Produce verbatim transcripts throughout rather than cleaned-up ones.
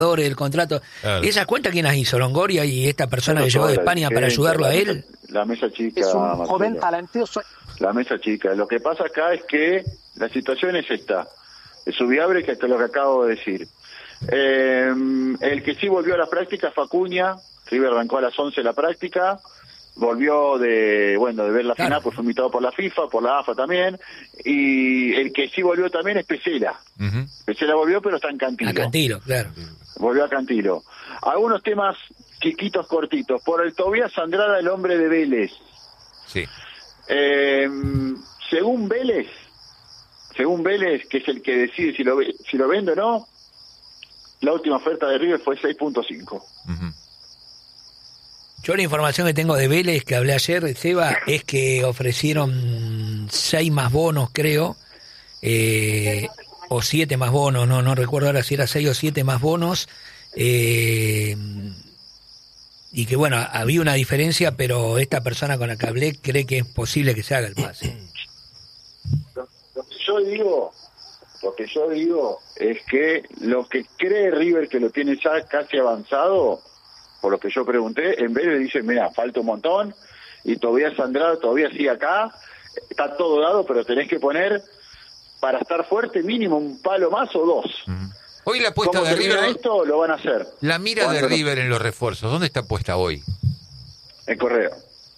el contrato. Claro. ¿Esas cuentas quién las hizo? ¿Longoria y esta persona Pero que llegó de la España gente, para ayudarlo la a él? Mesa, la mesa chica. Es un Marcelo. joven talentoso. La mesa chica. Lo que pasa acá es que la situación es esta. Es Subiabre, que esto es lo que acabo de decir. Eh, el que sí volvió a la práctica fue Acuña. River arrancó a las once la práctica. Volvió de, bueno, de ver la claro. final, pues fue invitado por la FIFA, por la A F A también. Y el que sí volvió también es Pesela. Uh-huh. Pesela volvió, pero está en Cantilo. A Cantilo, claro. Volvió a Cantilo. Algunos temas chiquitos, cortitos. Por el Tobías Andrada, el hombre de Vélez. Sí. Eh, según Vélez, según Vélez, que es el que decide si lo, si lo vende o no, la última oferta de River fue seis punto cinco. Uh-huh. Yo la información que tengo de Vélez, que hablé ayer, Seba, es que ofrecieron seis más bonos, creo, eh, o siete más bonos, no no recuerdo ahora si era seis o siete más bonos, eh, y que bueno, había una diferencia, pero esta persona con la que hablé cree que es posible que se haga el pase. Lo, lo que yo digo, lo que yo digo es que lo que cree River que lo tiene ya casi avanzado, por lo que yo pregunté, en vez de dicen, mira, falta un montón, y todavía Andrada todavía sigue acá, está todo dado, pero tenés que poner, para estar fuerte, mínimo un palo más o dos. Uh-huh. Hoy la apuesta ¿Cómo de River... esto? Lo van a hacer. La mira de River no? en los refuerzos, ¿dónde está puesta hoy? En Correa.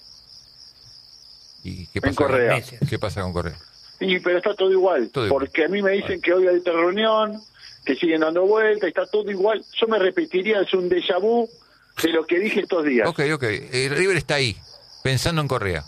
¿Y qué pasa en Correa. Con, ¿Qué pasa con Correa? Sí, pero está todo igual, todo porque igual. A mí me dicen que hoy hay otra reunión, que siguen dando vueltas, está todo igual. Yo me repetiría, es un déjà vu de lo que dije estos días. Ok, ok. Eh, River está ahí, pensando en Correa.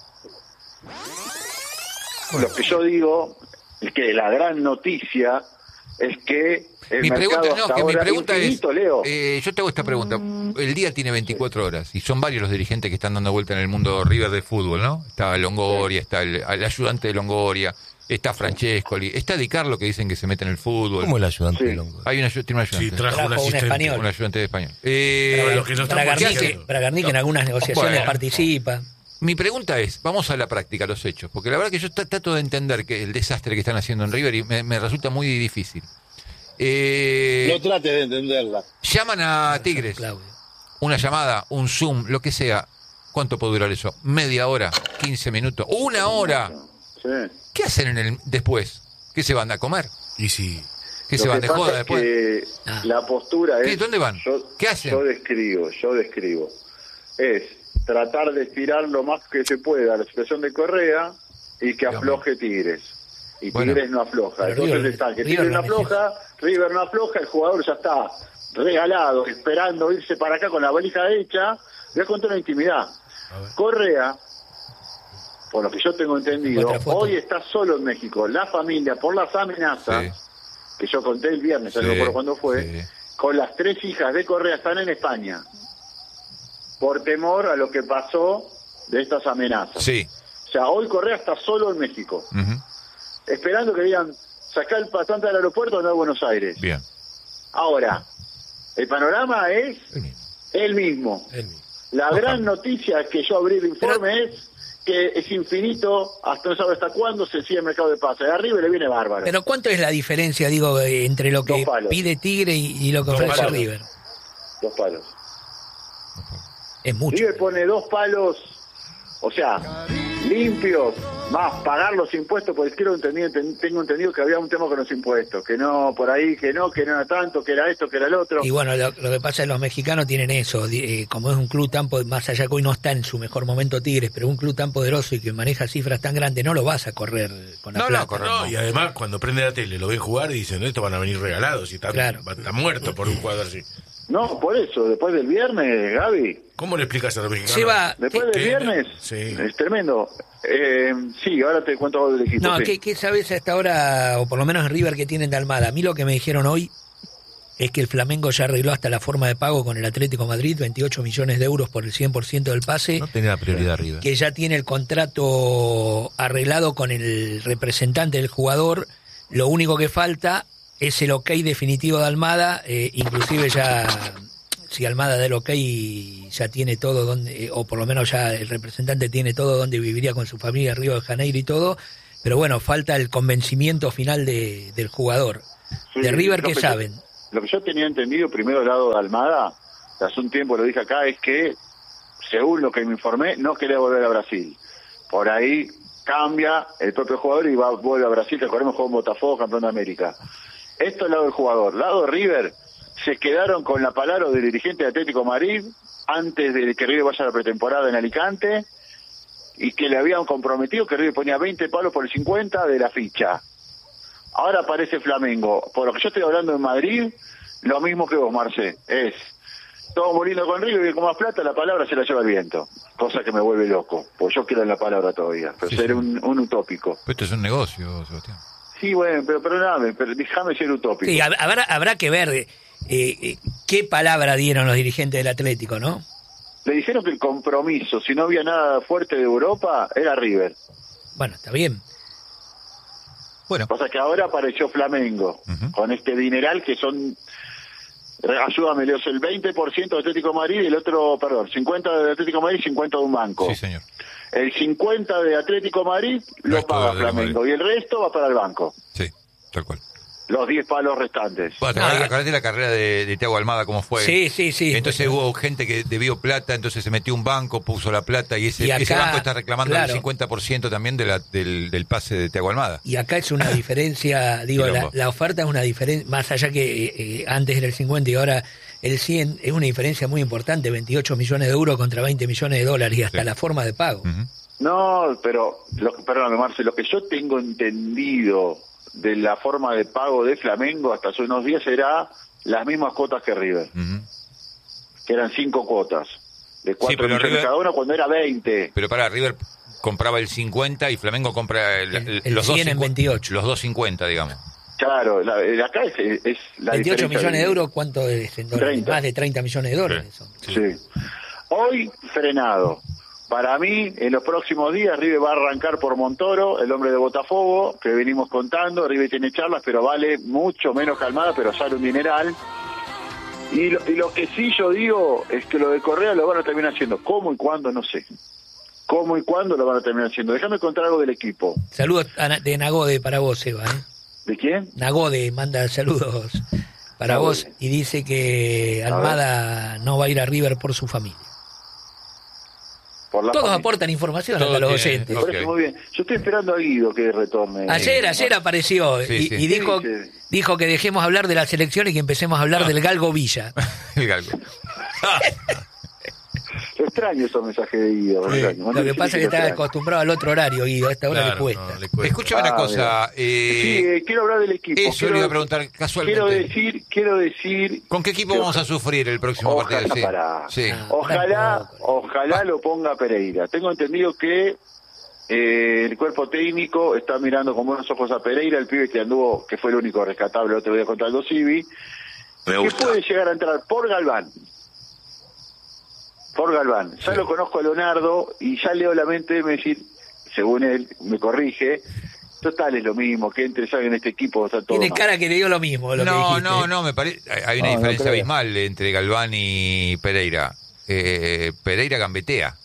Bueno. Lo que yo digo es que la gran noticia es que el mi mercado pregunta, no, hasta que mi ahora pregunta infinito, es, Leo. Eh, yo te hago esta pregunta. El día tiene veinticuatro horas y son varios los dirigentes que están dando vuelta en el mundo River del fútbol, ¿no? Está Longoria, está el, el ayudante de Longoria, está Francescoli, está Di Carlo, que dicen que se mete en el fútbol. ¿Cómo el ayudante sí. de Longoria? Hay una, tiene un ayudante. Sí, trajo, trajo un, un español. Un ayudante de español. Eh, Bragarnik en algunas negociaciones bueno, participa. Mi pregunta es, vamos a la práctica, los hechos, porque la verdad que yo t- trato de entender que el desastre que están haciendo en River y me, me resulta muy difícil. Eh, no trates de entenderla. Llaman a Tigres, una llamada, un Zoom, lo que sea. ¿Cuánto puede durar eso? ¿Media hora? ¿quince minutos? ¿Una hora? Sí. ¿Qué hacen en el después? ¿Qué se van a comer? Y sí. ¿Qué Lo se van que de joda es después? Que ah. La postura es... ¿Qué? ¿Dónde van? Yo, ¿Qué hacen? Yo describo, yo describo. Es tratar de estirar lo más que se pueda la situación de Correa y que afloje Tigres. Y bueno, Tigres no afloja. Entonces River, está, que River Tigres no no afloja, River no afloja, el jugador ya está regalado, esperando irse para acá con la valija hecha. Voy a contar una intimidad. Correa, por lo que yo tengo entendido, hoy está solo en México. La familia, por las amenazas, sí. que yo conté el viernes, sí, no recuerdo cuándo fue, sí. con las tres hijas de Correa están en España. Por temor a lo que pasó de estas amenazas. Sí. O sea, hoy Correa está solo en México. Uh-huh. Esperando que digan, sacar el pasante del aeropuerto o no a Buenos Aires. Bien. Ahora, el panorama es el mismo. El mismo. El mismo. La Ojalá. gran noticia que yo abrí el informe Pero... es que es infinito, hasta no sabe hasta cuándo se sigue el mercado de pases. De arriba le viene bárbaro. Pero ¿cuánto es la diferencia, digo, entre lo que pide Tigre y, y lo que Dos ofrece palos. River? Dos palos. Es mucho. River pone dos palos, o sea, limpios, más pagar los impuestos, porque quiero entendido, tengo entendido que había un tema con los impuestos, que no, por ahí, que no, que no era tanto, que era esto, que era el otro. Y bueno, lo, lo que pasa es que los mexicanos tienen eso, eh, como es un club tan, más allá que hoy no está en su mejor momento Tigres, pero un club tan poderoso y que maneja cifras tan grandes, no lo vas a correr con la no, plata. No, correr, no, y además cuando prende la tele, lo ven jugar y dicen, estos van a venir regalados y están, claro. está muerto por un jugador así. No, por eso, después del viernes, Gaby. ¿Cómo le explicas a los mexicanos? Lleva, después del viernes, sí. es tremendo. Eh, sí, ahora te cuento algo del equipo. No, sí. ¿qué, ¿qué sabes hasta ahora, o por lo menos en River, que tienen de Almada? A mí lo que me dijeron hoy es que el Flamengo ya arregló hasta la forma de pago con el Atlético Madrid, veintiocho millones de euros por el cien por ciento del pase. No tenía prioridad River. Que ya tiene el contrato arreglado con el representante del jugador. Lo único que falta es el ok definitivo de Almada, eh, inclusive ya, si Almada da el ok, ya tiene todo donde, o por lo menos ya el representante tiene todo donde viviría con su familia en Río de Janeiro y todo, pero bueno, falta el convencimiento final de, del jugador. Sí, de River, ¿qué pensé, saben? lo que yo tenía entendido primero del lado de Almada, hace un tiempo lo dije acá, es que, según lo que me informé, no quería volver a Brasil. Por ahí cambia el propio jugador y va vuelve a Brasil, recordemos jugó en Botafogo, campeón de América. Esto es el lado del jugador. Lado de River, se quedaron con la palabra del dirigente de Atlético Madrid, antes de que River vaya a la pretemporada en Alicante, y que le habían comprometido que River ponía veinte palos por el cincuenta de la ficha. Ahora aparece Flamengo. Por lo que yo estoy hablando en Madrid, lo mismo que vos, Marce, es todo muriendo con River y con más plata, la palabra se la lleva el viento. Cosa que me vuelve loco, porque yo quiero en la palabra todavía, pero Sí, ser sí. un, un utópico. Pero esto es un negocio, Sebastián. Sí, bueno, pero perdóname, pero déjame ser utópico. Sí, hab- habrá, habrá que ver eh, eh, qué palabra dieron los dirigentes del Atlético, ¿no? Le dijeron que el compromiso, si no había nada fuerte de Europa, era River. Bueno, está bien. Bueno, O sea que ahora apareció Flamengo, Ujú. con este dineral que son, ayúdame, Leos, el veinte por ciento de Atlético de Madrid y el otro, perdón, cincuenta de Atlético de Madrid y cincuenta de un banco. sí, señor. El cincuenta de Atlético de Madrid lo Resto paga de Flamengo Madrid. y el resto va para el banco. Sí, tal cual. Los diez palos restantes. Bueno, No, acordate- y- acordate la carrera de, de Thiago Almada, cómo fue. Sí, sí, sí. Entonces hubo gente que debió plata, entonces se metió un banco, puso la plata y ese, Y acá, ese banco está reclamando claro. el cincuenta por ciento también de la, del, del pase de Thiago Almada. Y acá es una diferencia, digo, la, Quilombo. la oferta es una diferencia, más allá que eh, eh, antes era el cincuenta y ahora el cien, es una diferencia muy importante, veintiocho millones de euros contra veinte millones de dólares y hasta Sí. la forma de pago. Ujú. No, pero, lo, perdóname, Marce, lo que yo tengo entendido de la forma de pago de Flamengo hasta hace unos días era las mismas cuotas que River, Ujú. que eran cinco cuotas, de cuatro pero millones River- cada una cuando era veinte. Pero para River compraba el cincuenta y Flamengo compra el, El- el- el los dos cien en cincuenta, veintiocho. Los dos cincuenta, digamos. Claro, la, la- acá es, es la veintiocho diferencia millones de euros, ¿cuánto es en dólares? treinta. Más de treinta millones de dólares. son. Sí. Hoy frenado. Para mí, en los próximos días, River va a arrancar por Montoro, el hombre de Botafogo, que venimos contando. River tiene charlas, pero vale mucho menos que Almada, pero sale un dineral. Y lo, y lo que sí yo digo es que lo de Correa lo van a terminar haciendo. ¿Cómo y cuándo? No sé. ¿Cómo y cuándo lo van a terminar haciendo? Déjame contar algo del equipo. Saludos a Na- de Nagode para vos, Eva. ¿eh? ¿De quién? Nagode manda saludos para Nagode. vos y dice que A ver. Almada no va a ir a River por su familia. Por la Todos familia. aportan información Todo a los tiene- oyentes. Me Ok. parece muy bien. Yo estoy esperando a Guido que retorne. Ayer, ayer apareció Sí, y, sí. y dijo, ¿Qué dice? dijo que dejemos hablar de la selección y que empecemos a hablar del Galgo Villa. El galgo. Lo extraño esos mensajes de Guido. lo extraño. Lo que pasa es que lo está extraño. acostumbrado al otro horario, Guido. A esta hora le Claro, cuesta. no, le cuesta. Escúchame una Ah, cosa. Sí, eh, eh, quiero hablar del equipo. eso quiero, le iba a preguntar casualmente. Quiero decir, quiero decir. ¿Con qué equipo que vamos a sufrir el próximo Ojalá, partido? Sí. pará. Sí. Ah. Ojalá, Tampoco. ojalá lo ponga Pereira. Tengo entendido que eh, el cuerpo técnico está mirando con buenos ojos a Pereira, el pibe que anduvo, que fue el único rescatable el otro día contra el Dosivi, que puede llegar a entrar por Galván. Por Galván. Ya Sí. lo conozco a Leonardo y ya leo la mente de me decir, según él, me corrige, total es lo mismo, que entre salga en este equipo, está todo Tiene mal. cara que le dio lo mismo. Lo que No, dijiste. no, no, me parece. Hay una No, no diferencia creo. abismal entre Galván y Pereira. Eh, Pereira gambetea.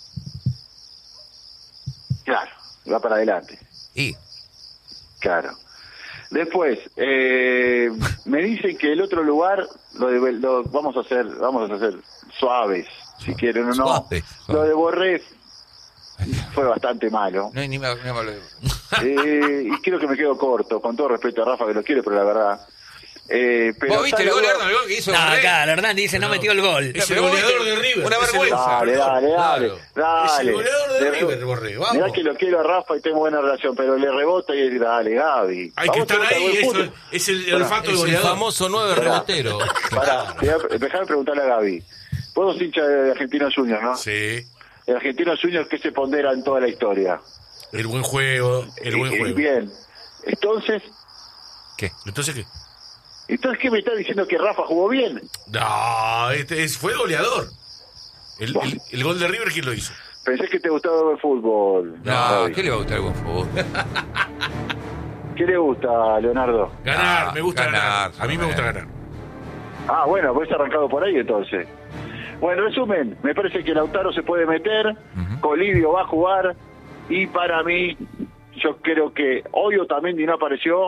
Claro, va para adelante. Y. Claro. Después, eh, me dicen que el otro lugar lo, de- lo vamos a hacer, vamos a hacer suaves, si quieren o no. Suaves, Lo suaves. de Borré fue bastante malo. No, ni me, ni me hablo de- Eh, y creo que me quedo corto, con todo respeto a Rafa que lo quiere, pero la verdad. Eh, pero ¿Vos viste el está gol, la Hernán, el gol que hizo No, Borré? claro, Hernán dice no, No. metió el gol. Es el Pero vos goleador viste, de River. una es el- vergüenza. Dale, dale, dale, Claro. dale. Es el goleador de Le- River, Borré. Vamos. Mirá que lo quiero a Rafa y tengo buena relación, pero le rebota y dale, Gaby. Hay ¿A que vos te estar gusta ahí. el buen Eso fútbol? es el Pará, olfato del Es el goleador. famoso nueve Pará. rebotero. Pará, te voy a- dejame preguntarle a Gaby. Vos sos hincha de Argentinos Juniors, ¿no? Sí. El Argentinos Juniors, ¿qué se pondera en toda la historia? El buen juego. El buen Eh, juego. Bien. Entonces, ¿Qué? Entonces, ¿qué? ¿entonces qué me está diciendo que Rafa jugó bien? No, este es, fue goleador. El, el, el gol de River, ¿quién lo hizo? Pensé que te gustaba el fútbol. No, Gaby. ¿qué le va a gustar el buen fútbol? ¿Qué le gusta, Leonardo? Ganar, Ah, me gusta ganar. ganar, A mí me gusta ganar. Ah, bueno, pues arrancado por ahí entonces. Bueno, resumen, me parece que Lautaro se puede meter, Ujú. Colidio va a jugar y para mí, yo creo que hoy Otamendi no apareció,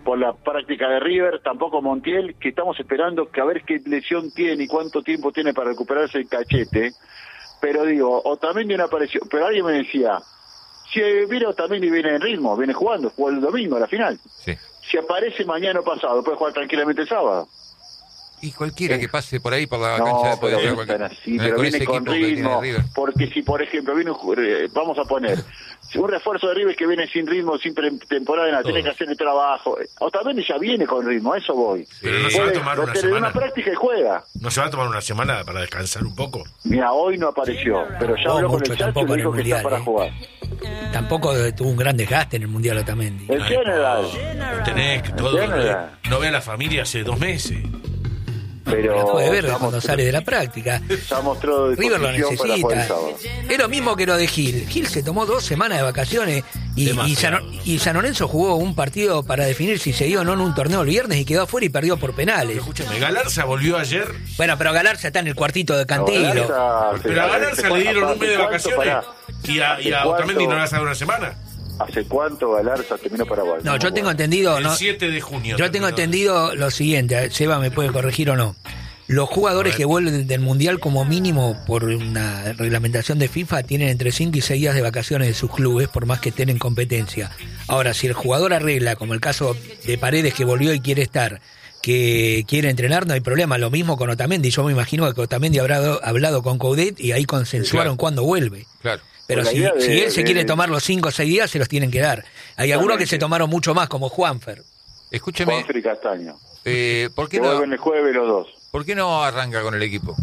por la práctica de River, tampoco Montiel, que estamos esperando que a ver qué lesión tiene y cuánto tiempo tiene para recuperarse el cachete. Pero digo, Otamendi no apareció, pero alguien me decía, si viene Otamendi viene en ritmo, viene jugando, jugó el domingo a la final. Sí. Si aparece mañana o pasado, puede jugar tranquilamente el sábado. Y cualquiera Eh, que pase por ahí por la No, cancha pero puede no jugar están cualquier- así, no, pero con viene ese con equipo que tiene ritmo, River. porque si por ejemplo viene un ju- eh, vamos a poner un refuerzo de River que viene sin ritmo, sin temporada, en la tiene que hacer el trabajo. Otamendi ya viene con ritmo, a eso voy. Pero no se va a Puede tomar una meterle semana. una práctica y juega. ¿No se va a tomar una semana para descansar un poco? Mira, hoy no apareció, pero ya No, habló con mucho el Chacho tampoco y en dijo el que está Mundial, para eh. jugar. Tampoco tuvo un gran desgaste en el Mundial Otamendi. El general, Tenés que todo. Entiendo. No ve a la familia hace dos meses. pero La puede ver ya cuando mostró- sale de la práctica. ya mostró River lo disposición para jugar el necesita. sábado. Es lo mismo que lo de Gil. Gil se tomó dos semanas de vacaciones y, y, San, y San Lorenzo jugó un partido para definir si seguía o no en un torneo el viernes y quedó afuera y perdió por penales. Escúchame, Galarza volvió ayer. Bueno, pero Galarza está en el cuartito de Cantilo. Galarza, Pero a Galarza le dieron un mes de ¿Hace vacaciones. cuánto, Y a, y a ¿Hace Otamendi no cuánto? le vas a dar una semana. ¿Hace cuánto Galarza terminó Paraguay? No, yo tengo entendido... El No, siete de junio. yo tengo terminó. entendido lo siguiente, Seba me puede corregir o no. Los jugadores que vuelven del Mundial como mínimo por una reglamentación de FIFA tienen entre cinco y seis días de vacaciones de sus clubes por más que estén en competencia. Ahora, si el jugador arregla, como el caso de Paredes que volvió y quiere estar, que quiere entrenar, no hay problema. Lo mismo con Otamendi. Yo me imagino que Otamendi habrá hablado, hablado con Coudet y ahí consensuaron Claro. cuándo vuelve. Claro. Pero Pues la si, idea de- si él se de- quiere tomar los cinco o seis días, se los tienen que dar. Hay algunos que se tomaron mucho más, como Juanfer. Escúchame, Juanfer y Castaño. eh, ¿por qué Que no, vuelven el jueves los dos. ¿por qué no arranca con el equipo?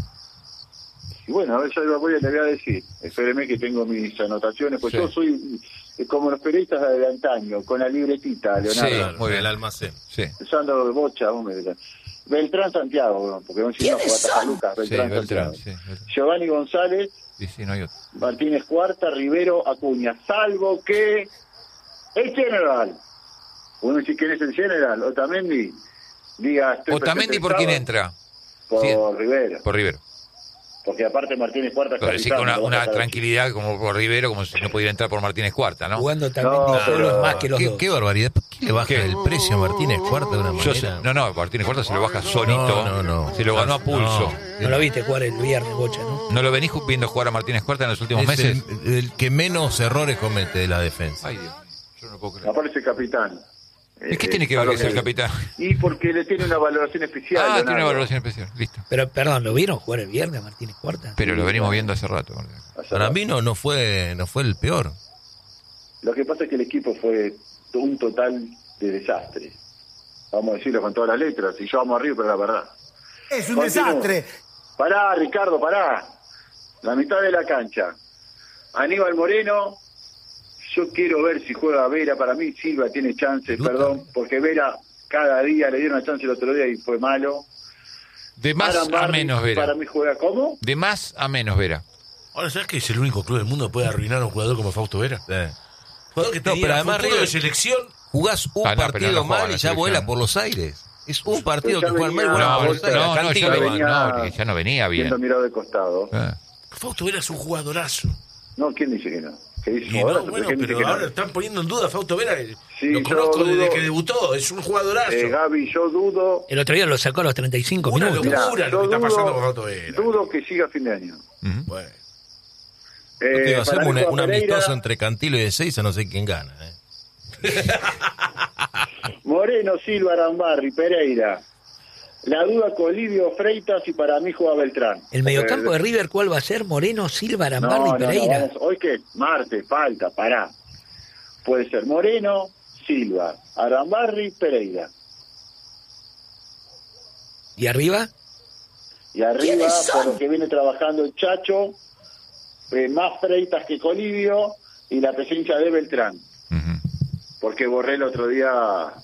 Y bueno, a ver, yo voy a, le voy a decir. Espéreme que tengo mis anotaciones, pues Sí. yo soy eh, como los periodistas de antaño, con la libretita, Leonardo. Sí, muy bien. El almacén. Sí, Usando bocha, hombre. Beltrán Santiago, porque vamos a decir, no, juega a Lucas, sí, Beltrán, Beltrán. Santiago. Sí, Beltrán. Giovanni González, Sí, sí, no hay otro. Martínez Cuarta, Rivero, Acuña, salvo que el general, uno dice quién es el general, Otamendi, diga... estoy Otamendi, presente ¿por el quién sábado, entra? Por Sí. Rivero, Por Rivero. porque aparte Martínez Cuarta... Pero decir con una, capitán, no va a una estar- tranquilidad como por Rivero, como si no pudiera entrar por Martínez Cuarta, ¿no? Jugando también No, solo pero- es más que los ¿Qué, dos. qué barbaridad. ¿Por qué le baja ¿Qué? el precio a Martínez Cuarta de una Yo sé- manera? no, no, Martínez Cuarta se lo baja solito. No, no, no. Se lo ganó a pulso. No lo viste jugar el viernes, Bocha, ¿no? ¿No lo venís viendo jugar a Martínez Cuarta en los últimos Es meses? el, el que menos errores comete de la defensa. Ay, Dios mío, yo no puedo creer. Aparece capitán. ¿Y qué Eh, tiene que ver a lo que sea el capitán? Y porque le tiene una valoración especial. Ah, tiene una Leonardo. valoración especial. Listo. Pero, perdón, ¿lo vieron jugar el viernes a Martínez Cuarta? Pero lo venimos viendo hace rato. Hace Para rato. mí no, no fue no fue el peor. Lo que pasa es que el equipo fue un total de desastre. Vamos a decirlo con todas las letras. Y yo vamos arriba, pero la verdad. Es un Continúo. desastre. Pará, Ricardo, pará. La mitad de la cancha. Aníbal Moreno. Yo quiero ver si juega Vera. Para mí Silva tiene chance, Luta. perdón, porque Vera cada día le dieron una chance el otro día y fue malo. De más Aran a Barry, menos, Vera. Para mí juega ¿cómo? De más a menos, Vera. Ahora, ¿sabes que es el único club del mundo que puede arruinar a un jugador como Fausto Vera? Sí. Jugador que No, tenía pero además futuro de River- selección. Jugás un Ah, no, pero partido no juega mal la y ya selección. vuela por los aires. Es un partido Pero que ya juega mal y venía- vuela No, por no, los aires. no, no, Cantilo ya, no, va. venía- no, ya no venía bien. Siendo mirado de costado. Ah. Fausto Vera es un jugadorazo. No, ¿quién dice que no? ¿Qué dice Y ahora? no, bueno, ¿Quién dice pero que no? ahora están poniendo en duda a Fausto Vera. Sí, Lo yo conozco desde dudo- que debutó. Es un jugadorazo. Eh, Gaby, yo dudo, El otro día lo sacó a los treinta y cinco Una minutos. locura. mirá, lo yo que está pasando dudo- con Fausto Vera. dudo que siga a fin de año. Ujú. Bueno. Eh, Te iba a hacer para un, mí un juega Pereira, amistoso entre Cantilo y de seis a no sé quién gana. ¿eh? Moreno, Silva, Arambarri, Pereira. La duda con Livio Freitas y para mí juega Beltrán. El mediocampo Eh, de River, ¿cuál va a ser? Moreno, Silva, no, Arambarri no, y no, Pereira. vamos, hoy que martes, falta, pará. Puede ser Moreno, Silva, Arambarri, Pereira. ¿Y arriba? Y arriba, por lo que viene trabajando el Chacho, eh, más Freitas que Colivio y la presencia de Beltrán. Ujú. Porque borré el otro día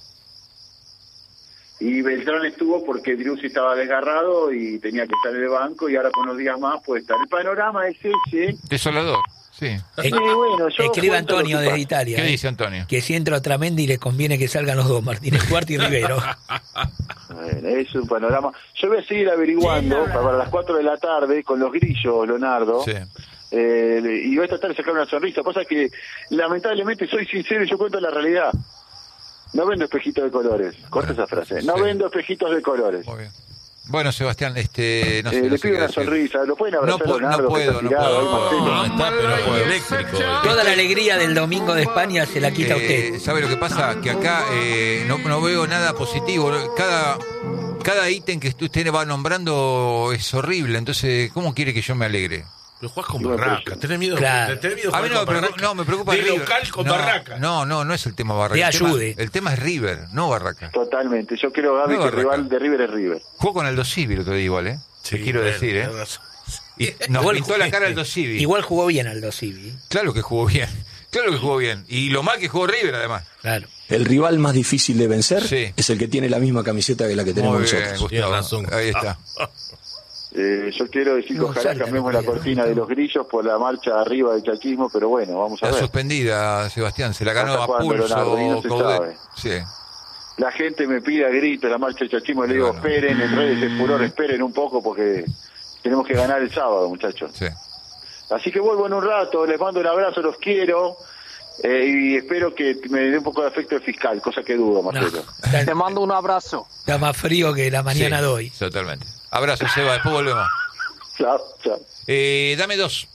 y Beltrán estuvo porque Driussi estaba desgarrado y tenía que estar en el banco y ahora con unos días más puede estar. El panorama es ese. Desolador, sí. Es- Sí, bueno, yo Escribe cuento lo Antonio que desde pasa. Italia. ¿Qué eh, dice Antonio? Que si entra Otamendi le conviene que salgan los dos, Martínez Cuarta y Rivero. Bueno, es un panorama. Yo voy a seguir averiguando para las cuatro de la tarde con los grillos, Leonardo. Sí. Eh, y voy a tratar de sacar una sonrisa. Pasa que lamentablemente soy sincero y yo cuento la realidad. No vendo espejitos de colores. Corta esa frase. No Sí. vendo espejitos de colores. Muy bien. Bueno, Sebastián, este, no sé, Eh, no le sé pido qué una decir. sonrisa. ¿Lo pueden No, abrazar pu- a Leonardo, no que puedo, está no tirado puedo. ahí, Marcelo? No, está, pero fue eléctrico. Toda la alegría del domingo de España se la quita Eh, usted. ¿Sabe lo que pasa? Que acá eh, no, no veo nada positivo. Cada, cada ítem que usted va nombrando es horrible. Entonces, ¿cómo quiere que yo me alegre? Pero jugás con No, Barraca. pero- ¿Tenés miedo, Claro. ¿tenés miedo de A mí jugar no me, con preocupa, Barraca? no, me preocupa De River. local con no, Barraca. No, no, no es el tema Barraca. Te el, tema, ayude. el tema es River, no Barraca. Totalmente. Yo creo, Gaby, No, que el Barraca. rival de River es River. Jugó con Aldo Civi el otro día igual, ¿eh? Sí, Te quiero bueno, decir, ¿eh? tenés razón. Y nos Igual pintó ju- la cara Aldo Civi. Igual jugó bien Aldo Civi. Claro que jugó bien. Claro que jugó bien. Y lo mal que jugó River, además. Claro. El rival más difícil de vencer Sí. es el que tiene la misma camiseta que la que tenemos Muy bien, nosotros. Gustavo. Tiene razón. Ahí está. Eh, yo quiero decir que ojalá Gonzalo, cambiemos no la podía, cortina ¿no? de los grillos por la marcha arriba del chachismo, pero bueno, vamos a Está ver. suspendida, Sebastián. Se la ganó ¿Hasta a cuándo, pulso. Leonardo? Y no se Coudet. sabe. Sí. La gente me pide a grito la marcha del chachismo y le digo, Bueno. esperen, en redes de furor, esperen un poco porque tenemos que ganar el sábado, muchachos. Sí. Así que vuelvo en un rato, les mando un abrazo, los quiero eh, y espero que me dé un poco de afecto el fiscal, cosa que dudo, No, Marcelo. está, Te mando un abrazo. está más frío que la mañana Sí, de hoy. Totalmente. Abrazo, Seba. Después volvemos. Chao, chao. Eh, dame dos.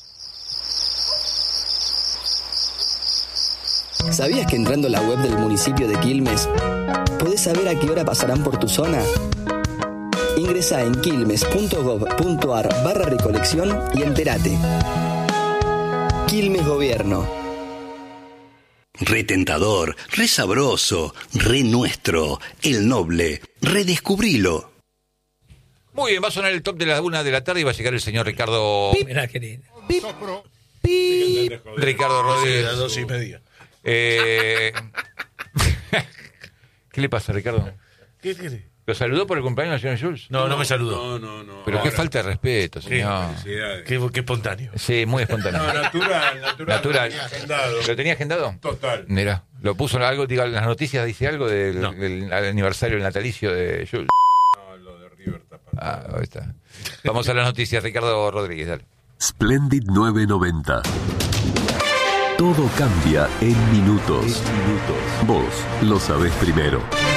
¿Sabías que entrando a la web del municipio de Quilmes podés saber a qué hora pasarán por tu zona? Ingresa en quilmes.gov.ar barra recolección y entérate. Quilmes Gobierno. Re tentador, re sabroso, re nuestro, el noble, redescubrilo. Muy bien, va a sonar el top de la una de la tarde y va a llegar el señor Ricardo. Mirá qué lindo. Ricardo Sí, Rodríguez. las dos y media. Eh, ¿Qué le pasa, Ricardo? ¿Qué tiene? ¿Lo saludó por el cumpleaños del señor Jules? No, no me saludó. No, no, no. Pero qué Ahora, falta de respeto, Qué, señor. felicidades. qué, qué espontáneo. Sí, muy espontáneo. No, natural, natural. Natural. Lo tenía agendado. ¿Lo tenía agendado? Total. Mira, lo puso en algo, diga, en las noticias dice algo del, No. del aniversario, el natalicio de Jules. No, lo de River está Ah, ahí está. Vamos a las noticias, Ricardo Rodríguez, dale. Splendid nueve noventa. Todo cambia en minutos. Vos lo sabés primero.